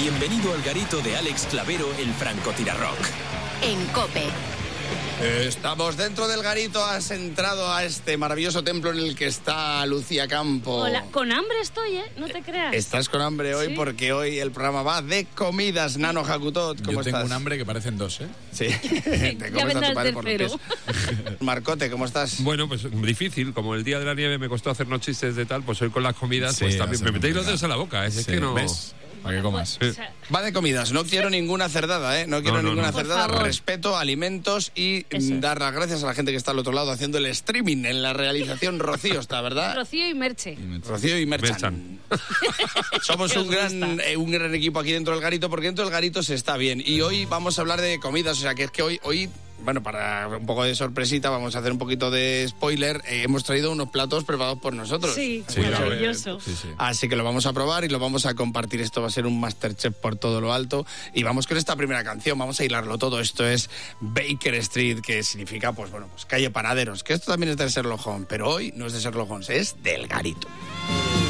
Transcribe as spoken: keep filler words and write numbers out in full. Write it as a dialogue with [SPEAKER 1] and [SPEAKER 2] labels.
[SPEAKER 1] Bienvenido al garito de Alex Clavero, el francotirarrock.
[SPEAKER 2] En COPE.
[SPEAKER 3] Estamos dentro del garito, has entrado a este maravilloso templo en el que está Lucía Campo.
[SPEAKER 4] Hola, con hambre estoy, ¿eh? No te creas.
[SPEAKER 3] Estás con hambre hoy, ¿sí? Porque hoy el programa va de comidas. Nano Jacutot, ¿cómo
[SPEAKER 5] Yo tengo
[SPEAKER 3] estás?
[SPEAKER 5] un hambre que parecen dos, ¿eh?
[SPEAKER 3] Sí, te comes a tu padre por los pies. Marcote, ¿cómo estás?
[SPEAKER 6] Bueno, pues difícil, como el día de la nieve me costó hacernos chistes de tal, pues hoy con las comidas,
[SPEAKER 5] Sí,
[SPEAKER 6] pues también me metéis los
[SPEAKER 5] complicado.
[SPEAKER 6] dedos a la boca, es
[SPEAKER 5] Sí,
[SPEAKER 6] que no...
[SPEAKER 5] ¿ves? Para que comas.
[SPEAKER 4] O sea,
[SPEAKER 3] Va de comidas, no quiero ninguna cerdada, ¿eh? No quiero
[SPEAKER 6] No, no,
[SPEAKER 3] ninguna
[SPEAKER 6] no.
[SPEAKER 4] Por
[SPEAKER 3] cerdada,
[SPEAKER 4] favor.
[SPEAKER 3] respeto, alimentos y
[SPEAKER 4] Eso
[SPEAKER 3] mm,
[SPEAKER 4] es.
[SPEAKER 3] dar las gracias a la gente que está al otro lado haciendo el streaming en la realización. Rocío está, ¿verdad?
[SPEAKER 4] Rocío y Merche.
[SPEAKER 3] Rocío y Merchan.
[SPEAKER 6] Merchan.
[SPEAKER 3] Somos un gran, eh, un gran equipo aquí dentro del garito, porque dentro del garito se está bien. Y hoy vamos a hablar de comidas, o sea que es que hoy, hoy bueno, para un poco de sorpresita, vamos a hacer un poquito de spoiler. Eh, hemos traído unos platos preparados por nosotros.
[SPEAKER 4] Sí,
[SPEAKER 5] Sí,
[SPEAKER 4] maravilloso.
[SPEAKER 5] Sí, sí.
[SPEAKER 3] Así que lo vamos a probar y lo vamos a compartir. Esto va a ser un Masterchef por todo lo alto. Y vamos con esta primera canción, vamos a hilarlo todo. Esto es Baker Street, que significa, pues bueno, pues calle Panaderos. Que esto también es de Sherlock Holmes, pero hoy no es de Sherlock Holmes, es del garito.